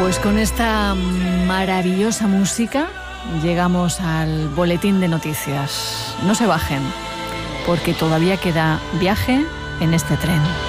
Pues con esta maravillosa música llegamos al boletín de noticias. No se bajen, porque todavía queda viaje en este tren.